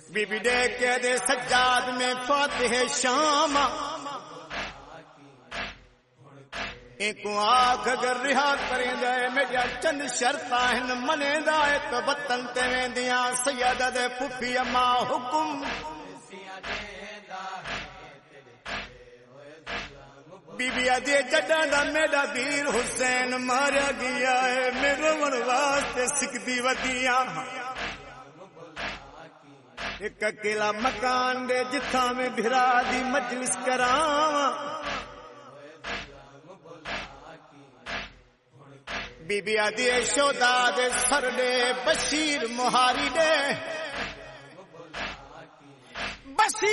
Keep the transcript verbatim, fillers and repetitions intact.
बीबी दे के दे सज्जाद में फातिह शाम एक आख अगर रिहा करें जाए मेरा चंद शर्ता हिन मने दा एक वतन ते वेंदियां सैयद दे फुफी अम्मा हुकुम बीबी आदि जड्डा दा मेरा वीर हुसैन मारा गया है मेरे मन वास्ते सिकदी वदियां एक अकेला मकान दे जिथा में भिरा दी मजलिस करावा बीबी आदि यशोदा दे सर दे बशीर मुहारी दे बशीर